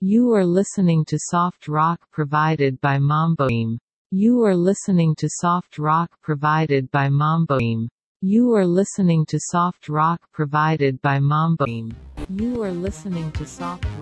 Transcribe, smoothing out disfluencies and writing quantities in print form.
You are listening to soft rock provided by Mamboim. You are listening to soft rock provided by Mamboim. You are listening to soft rock provided by Mamboim. You are listening to soft rock.